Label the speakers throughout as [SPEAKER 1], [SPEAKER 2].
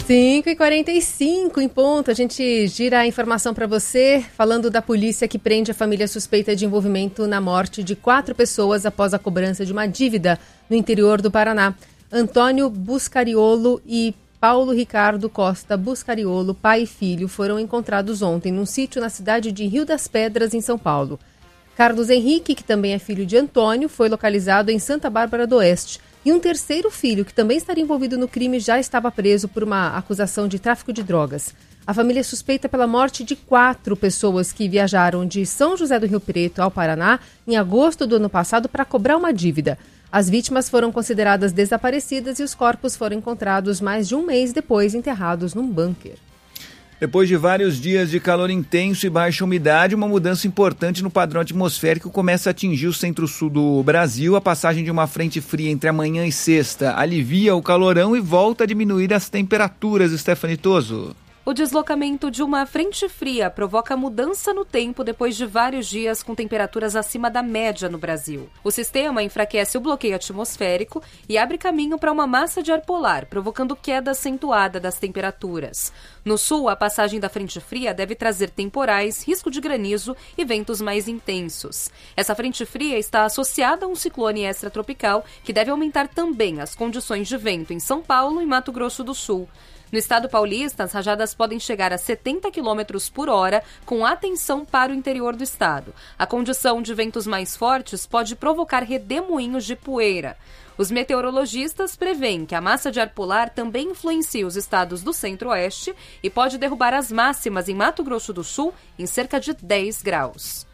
[SPEAKER 1] 5h45 em ponto, a gente gira a informação para você, falando da polícia que prende a família suspeita de envolvimento na morte de 4 pessoas após a cobrança de uma dívida no interior do Paraná. Antônio Buscariolo e Paulo Ricardo Costa Buscariolo, pai e filho, foram encontrados ontem num sítio na cidade de Rio das Pedras, em São Paulo. Carlos Henrique, que também é filho de Antônio, foi localizado em Santa Bárbara do Oeste. E um terceiro filho, que também estaria envolvido no crime, já estava preso por uma acusação de tráfico de drogas. A família é suspeita pela morte de 4 pessoas que viajaram de São José do Rio Preto ao Paraná em agosto do ano passado para cobrar uma dívida. As vítimas foram consideradas desaparecidas e os corpos foram encontrados mais de um mês depois, enterrados num bunker.
[SPEAKER 2] Depois de vários dias de calor intenso e baixa umidade, uma mudança importante no padrão atmosférico começa a atingir o centro-sul do Brasil. A passagem de uma frente fria entre amanhã e sexta alivia o calorão e volta a diminuir as temperaturas, Stephanie Toso.
[SPEAKER 3] O deslocamento de uma frente fria provoca mudança no tempo depois de vários dias com temperaturas acima da média no Brasil. O sistema enfraquece o bloqueio atmosférico e abre caminho para uma massa de ar polar, provocando queda acentuada das temperaturas. No sul, a passagem da frente fria deve trazer temporais, risco de granizo e ventos mais intensos. Essa frente fria está associada a um ciclone extratropical que deve aumentar também as condições de vento em São Paulo e Mato Grosso do Sul. No estado paulista, as rajadas podem chegar a 70 km por hora, com atenção para o interior do estado. A condição de ventos mais fortes pode provocar redemoinhos de poeira. Os meteorologistas preveem que a massa de ar polar também influencia os estados do centro-oeste e pode derrubar as máximas em Mato Grosso do Sul em cerca de 10 graus.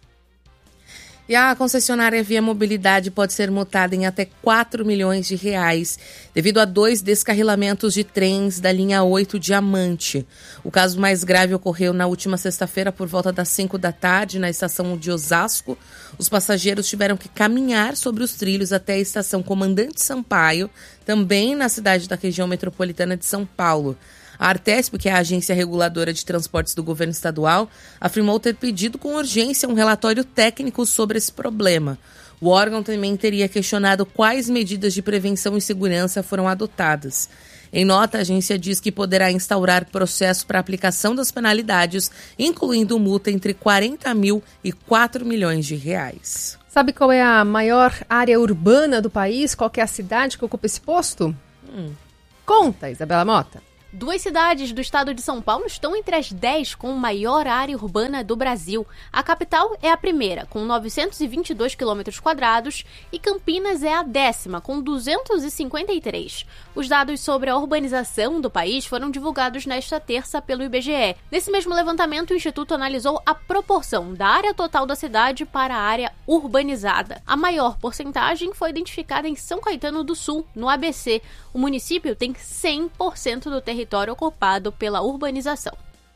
[SPEAKER 4] E a concessionária Via Mobilidade pode ser multada em até 4 milhões de reais devido a 2 descarrilamentos de trens da linha 8 Diamante. O caso mais grave ocorreu na última sexta-feira por volta das 5 da tarde na estação de Osasco. Os passageiros tiveram que caminhar sobre os trilhos até a estação Comandante Sampaio, também na cidade da região metropolitana de São Paulo. A Artesp, que é a agência reguladora de transportes do governo estadual, afirmou ter pedido com urgência um relatório técnico sobre esse problema. O órgão também teria questionado quais medidas de prevenção e segurança foram adotadas. Em nota, a agência diz que poderá instaurar processo para aplicação das penalidades, incluindo multa entre 40 mil e 4 milhões de reais.
[SPEAKER 1] Sabe qual é a maior área urbana do país? Qual que é a cidade que ocupa esse posto? Conta, Isabela Mota.
[SPEAKER 5] 2 cidades do estado de São Paulo estão entre as 10 com maior área urbana do Brasil. A capital é a primeira, com 922 km², e Campinas é a 10ª, com 253. Os dados sobre a urbanização do país foram divulgados nesta terça pelo IBGE. Nesse mesmo levantamento, o Instituto analisou a proporção da área total da cidade para a área urbanizada. A maior porcentagem foi identificada em São Caetano do Sul, no ABC. O município tem 100% do território ocupado pela urbanização.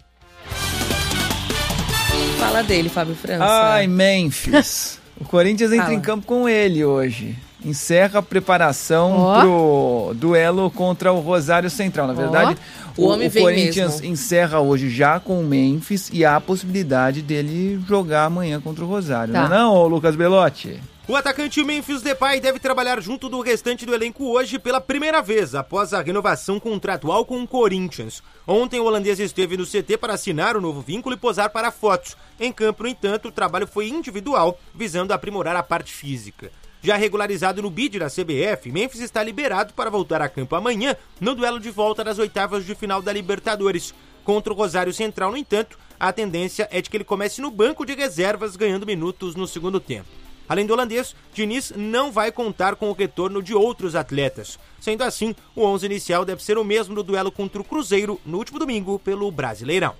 [SPEAKER 4] Fala dele, Fábio França.
[SPEAKER 2] Ai, Memphis. O Corinthians entra em campo com ele hoje. Encerra a preparação pro duelo contra o Rosário Central. Na verdade, o Corinthians mesmo encerra hoje já com o Memphis e há a possibilidade dele jogar amanhã contra o Rosário. Tá. Não, Lucas Belotti?
[SPEAKER 6] O atacante Memphis Depay deve trabalhar junto do restante do elenco hoje pela primeira vez após a renovação contratual com o Corinthians. Ontem o holandês esteve no CT para assinar o novo vínculo e posar para fotos. Em campo, no entanto, o trabalho foi individual, visando aprimorar a parte física. Já regularizado no bid da CBF, Memphis está liberado para voltar a campo amanhã no duelo de volta das oitavas de final da Libertadores. Contra o Rosário Central, no entanto, a tendência é de que ele comece no banco de reservas, ganhando minutos no segundo tempo. Além do holandês, Diniz não vai contar com o retorno de outros atletas. Sendo assim, o 11 inicial deve ser o mesmo no duelo contra o Cruzeiro no último domingo pelo Brasileirão.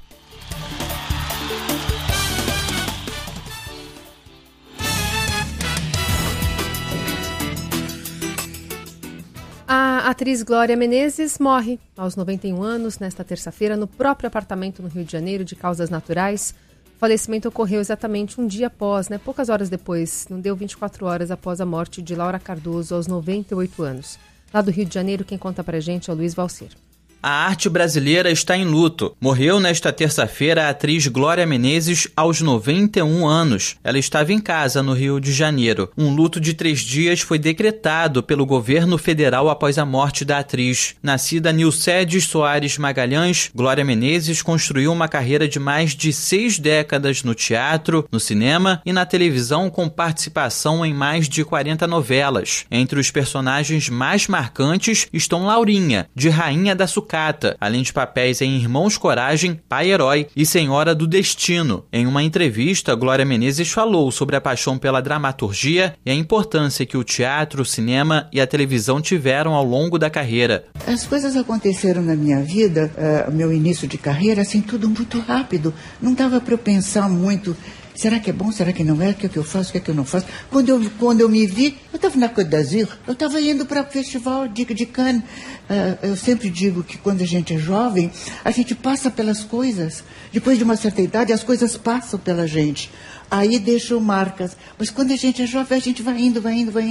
[SPEAKER 1] A atriz Glória Menezes morre aos 91 anos nesta terça-feira no próprio apartamento no Rio de Janeiro de causas naturais. O falecimento ocorreu exatamente um dia após, poucas horas depois, não deu 24 horas após a morte de Laura Cardoso aos 98 anos. Lá do Rio de Janeiro, quem conta pra gente é o Luiz Valcer.
[SPEAKER 7] A arte brasileira está em luto. Morreu nesta terça-feira a atriz Glória Menezes aos 91 anos. Ela estava em casa no Rio de Janeiro. Um luto de 3 dias foi decretado pelo governo federal após a morte da atriz. Nascida Nilcedes Soares Magalhães, Glória Menezes construiu uma carreira de mais de 6 décadas no teatro, no cinema e na televisão, com participação em mais de 40 novelas. Entre os personagens mais marcantes estão Laurinha, de Rainha da Sucata, além de papéis em Irmãos Coragem, Pai Herói e Senhora do Destino. Em uma entrevista, Glória Menezes falou sobre a paixão pela dramaturgia e a importância que o teatro, o cinema e a televisão tiveram ao longo da carreira.
[SPEAKER 8] As coisas aconteceram na minha vida, meu início de carreira, assim, tudo muito rápido. Não dava para eu pensar muito. Será que é bom? Será que não é? O que é que eu faço? O que é que eu não faço? Quando eu me vi, eu estava na Côte d'Azur, eu estava indo para o Festival de Cannes. Eu sempre digo que quando a gente é jovem, a gente passa pelas coisas. Depois de uma certa idade, as coisas passam pela gente. Aí deixam marcas. Mas quando a gente é jovem, a gente vai indo.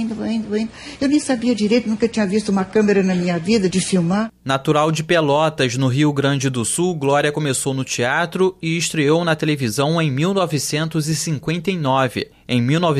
[SPEAKER 8] Eu nem sabia direito, nunca tinha visto uma câmera na minha vida de filmar.
[SPEAKER 7] Natural de Pelotas, no Rio Grande do Sul, Glória começou no teatro e estreou na televisão em 1959. Em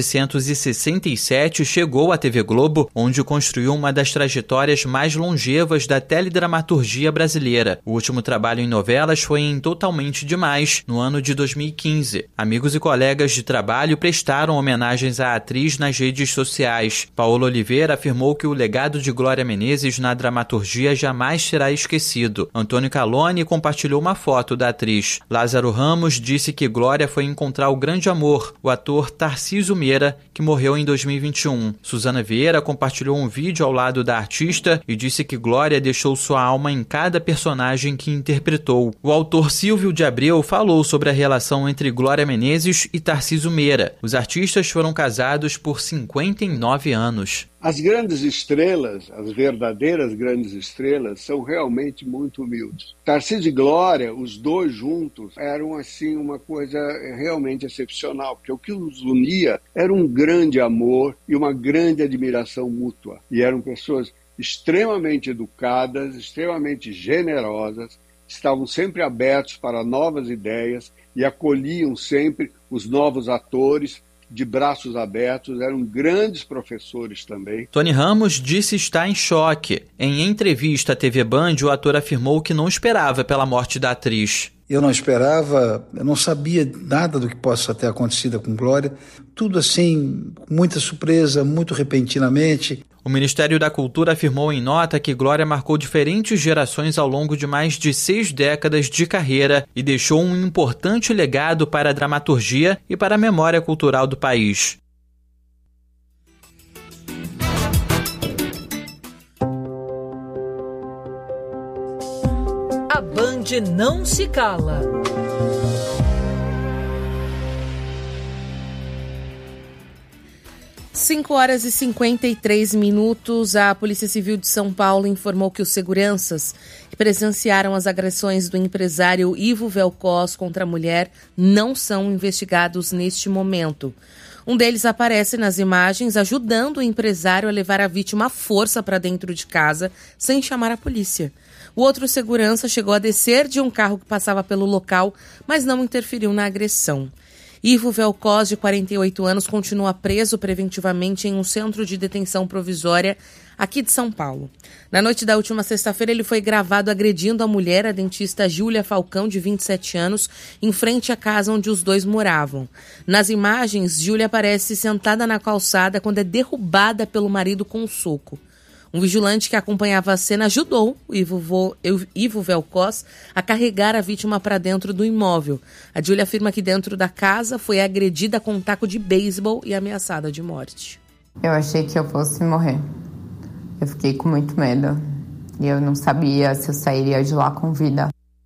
[SPEAKER 7] 1967, chegou à TV Globo, onde construiu uma das trajetórias mais longevas da teledramaturgia brasileira. O último trabalho em novelas foi em Totalmente Demais, no ano de 2015. Amigos e colegas de trabalho prestaram homenagens à atriz nas redes sociais. Paola Oliveira afirmou que o legado de Glória Menezes na dramaturgia jamais será esquecido. Antônio Calone compartilhou uma foto da atriz. Lázaro Ramos disse que Glória foi encontrar o grande amor, o ator Tarcísio Meira, que morreu em 2021. Suzana Vieira compartilhou um vídeo ao lado da artista e disse que Glória deixou sua alma em cada personagem que interpretou. O autor Silvio de Abreu falou sobre a relação entre Glória Menezes e Tarcísio Meira. Os artistas foram casados por 59 anos.
[SPEAKER 9] As grandes estrelas, as verdadeiras grandes estrelas, são realmente muito humildes. Tarcísio e Glória, os dois juntos, eram assim uma coisa realmente excepcional, porque o que os unia era um grande amor e uma grande admiração mútua. E eram pessoas extremamente educadas, extremamente generosas, estavam sempre abertos para novas ideias e acolhiam sempre os novos atores de braços abertos, eram grandes professores também.
[SPEAKER 7] Tony Ramos disse estar em choque. Em entrevista à TV Band, o ator afirmou que não esperava pela morte da atriz.
[SPEAKER 10] Eu não esperava, eu não sabia nada do que possa ter acontecido com Glória. Tudo assim, com muita surpresa, muito repentinamente.
[SPEAKER 7] O Ministério da Cultura afirmou em nota que Glória marcou diferentes gerações ao longo de mais de 6 décadas de carreira e deixou um importante legado para a dramaturgia e para a memória cultural do país.
[SPEAKER 11] A Band não se cala.
[SPEAKER 4] Cinco horas e 53 minutos. A Polícia Civil de São Paulo informou que os seguranças que presenciaram as agressões do empresário Ivo Velcós contra a mulher não são investigados neste momento. Um deles aparece nas imagens ajudando o empresário a levar a vítima à força para dentro de casa sem chamar a polícia. O outro segurança chegou a descer de um carro que passava pelo local, mas não interferiu na agressão. Ivo Velcós, de 48 anos, continua preso preventivamente em um centro de detenção provisória aqui de São Paulo. Na noite da última sexta-feira, ele foi gravado agredindo a mulher, a dentista Júlia Falcão, de 27 anos, em frente à casa onde os dois moravam. Nas imagens, Júlia aparece sentada na calçada quando é derrubada pelo marido com um soco. Um vigilante que acompanhava a cena ajudou o Ivo Velcós a carregar a vítima para dentro do imóvel. A Júlia afirma que dentro da casa foi agredida com um taco de beisebol e ameaçada de morte.
[SPEAKER 12] Eu achei que eu fosse morrer. Eu fiquei com muito medo. E eu não sabia se eu sairia de lá com vida.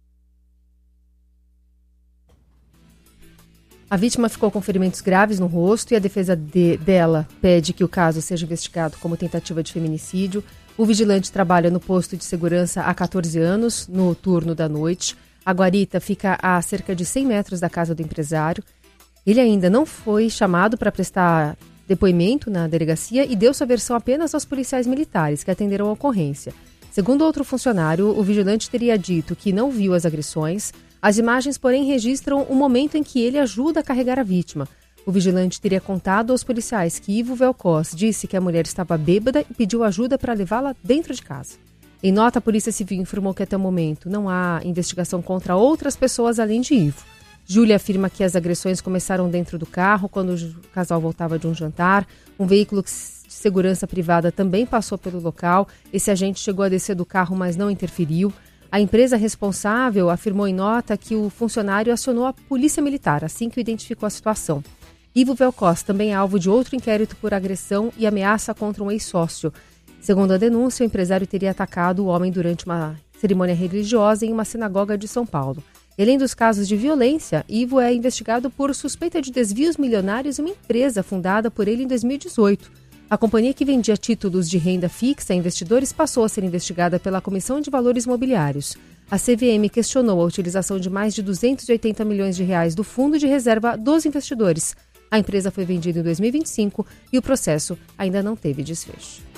[SPEAKER 1] A vítima ficou com ferimentos graves no rosto e a defesa dela pede que o caso seja investigado como tentativa de feminicídio. O vigilante trabalha no posto de segurança há 14 anos, no turno da noite. A guarita fica a cerca de 100 metros da casa do empresário. Ele ainda não foi chamado para prestar depoimento na delegacia e deu sua versão apenas aos policiais militares que atenderam a ocorrência. Segundo outro funcionário, o vigilante teria dito que não viu as agressões. As imagens, porém, registram o momento em que ele ajuda a carregar a vítima. O vigilante teria contado aos policiais que Ivo Velkos disse que a mulher estava bêbada e pediu ajuda para levá-la dentro de casa. Em nota, a Polícia Civil informou que até o momento não há investigação contra outras pessoas além de Ivo. Júlia afirma que as agressões começaram dentro do carro, quando o casal voltava de um jantar. Um veículo de segurança privada também passou pelo local. Esse agente chegou a descer do carro, mas não interferiu. A empresa responsável afirmou em nota que o funcionário acionou a polícia militar assim que identificou a situação. Ivo Velkos também é alvo de outro inquérito por agressão e ameaça contra um ex-sócio. Segundo a denúncia, o empresário teria atacado o homem durante uma cerimônia religiosa em uma sinagoga de São Paulo. Além dos casos de violência, Ivo é investigado por suspeita de desvios milionários em uma empresa fundada por ele em 2018. A companhia que vendia títulos de renda fixa a investidores passou a ser investigada pela Comissão de Valores Mobiliários. A CVM questionou a utilização de mais de 280 milhões de reais do fundo de reserva dos investidores. A empresa foi vendida em 2025 e o processo ainda não teve desfecho.